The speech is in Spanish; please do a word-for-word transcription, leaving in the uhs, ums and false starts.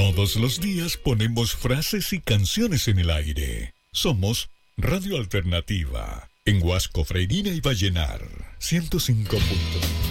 Todos los días ponemos frases y canciones en el aire. Somos Radio Alternativa, en Huasco, Freirina y Vallenar, ciento cinco punto uno.